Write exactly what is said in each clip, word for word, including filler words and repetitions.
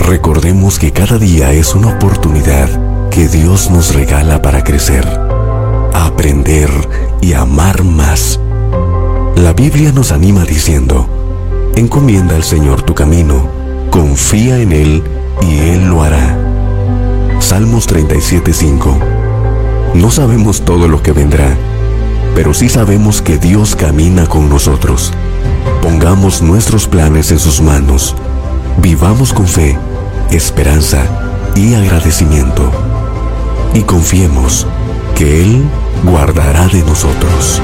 Recordemos que cada día es una oportunidad que Dios nos regala para crecer, aprender y amar más. La Biblia nos anima diciendo: encomienda al Señor tu camino, confía en Él y Él lo hará. Salmos treinta y siete, cinco. No sabemos todo lo que vendrá, pero sí sabemos que Dios camina con nosotros. Pongamos nuestros planes en sus manos. Vivamos con fe, esperanza y agradecimiento. Y confiemos que Él guardará de nosotros.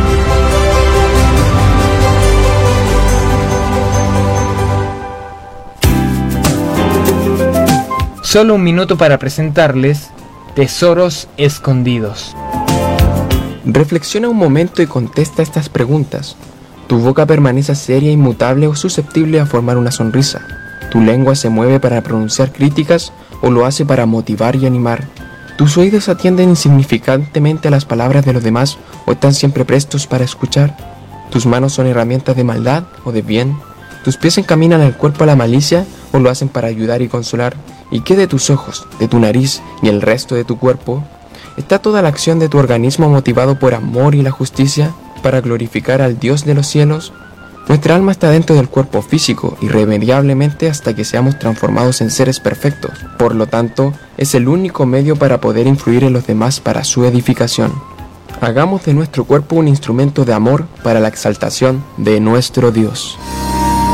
Solo un minuto para presentarles Tesoros Escondidos. Reflexiona un momento y contesta estas preguntas. ¿Tu boca permanece seria, inmutable o susceptible a formar una sonrisa? ¿Tu lengua se mueve para pronunciar críticas o lo hace para motivar y animar? ¿Tus oídos atienden insignificantemente a las palabras de los demás o están siempre prestos para escuchar? ¿Tus manos son herramientas de maldad o de bien? ¿Tus pies encaminan el cuerpo a la malicia o lo hacen para ayudar y consolar? ¿Y qué de tus ojos, de tu nariz y el resto de tu cuerpo? ¿Está toda la acción de tu organismo motivado por amor y la justicia para glorificar al Dios de los cielos? Nuestra alma está dentro del cuerpo físico irremediablemente hasta que seamos transformados en seres perfectos. Por lo tanto, es el único medio para poder influir en los demás para su edificación. Hagamos de nuestro cuerpo un instrumento de amor para la exaltación de nuestro Dios.